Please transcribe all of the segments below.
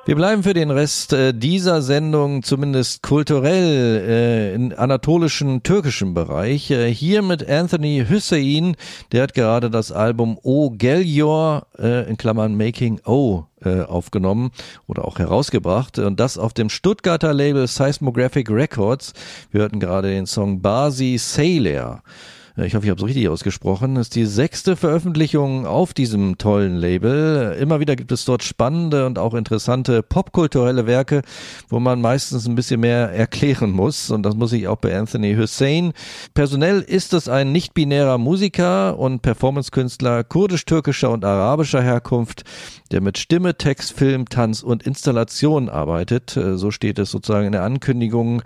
Wir bleiben für den Rest dieser Sendung zumindest kulturell in anatolischen, türkischen Bereich. Hier mit Anthony Hüseyin, der hat gerade das Album O Geliyor in Klammern Making O aufgenommen oder auch herausgebracht und das auf dem Stuttgarter Label Seismographic Records. Wir hörten gerade den Song Basi Sayler. Ich hoffe, ich habe es richtig ausgesprochen. Das ist die 6. Veröffentlichung auf diesem tollen Label. Immer wieder gibt es dort spannende und auch interessante popkulturelle Werke, wo man meistens ein bisschen mehr erklären muss. Und das muss ich auch bei Anthony Hüseyin. Personell ist es ein nicht-binärer Musiker und Performancekünstler kurdisch-türkischer und arabischer Herkunft, der mit Stimme, Text, Film, Tanz und Installation arbeitet. So steht es sozusagen in der Ankündigung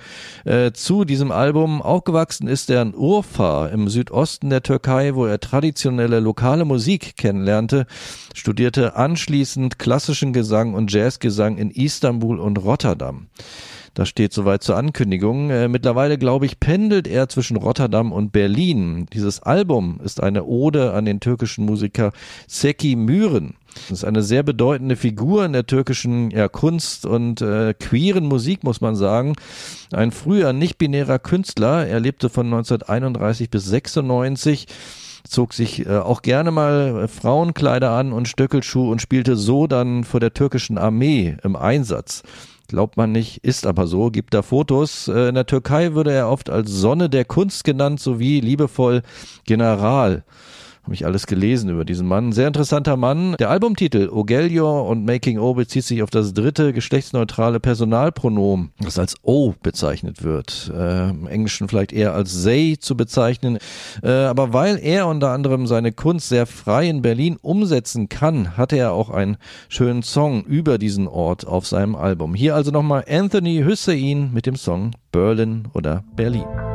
zu diesem Album. Aufgewachsen ist er in Urfa im Südosten der Türkei, wo er traditionelle lokale Musik kennenlernte, studierte anschließend klassischen Gesang und Jazzgesang in Istanbul und Rotterdam. Das steht soweit zur Ankündigung. Mittlerweile, glaube ich, pendelt er zwischen Rotterdam und Berlin. Dieses Album ist eine Ode an den türkischen Musiker Zeki Müren. Das ist eine sehr bedeutende Figur in der türkischen Kunst und queeren Musik, muss man sagen. Ein früher nicht-binärer Künstler. Er lebte von 1931 bis 96, zog sich auch gerne mal Frauenkleider an und Stöckelschuh und spielte so dann vor der türkischen Armee im Einsatz. Glaubt man nicht, ist aber so, gibt da Fotos. In der Türkei würde er oft als Sonne der Kunst genannt, sowie liebevoll General. Habe ich alles gelesen über diesen Mann. Sehr interessanter Mann. Der Albumtitel O Geliyor und Making O bezieht sich auf das dritte geschlechtsneutrale Personalpronomen, das als O bezeichnet wird. Im Englischen vielleicht eher als they zu bezeichnen. Aber weil er unter anderem seine Kunst sehr frei in Berlin umsetzen kann, hatte er auch einen schönen Song über diesen Ort auf seinem Album. Hier also nochmal Anthony Hüseyin mit dem Song Berlin oder Berlin.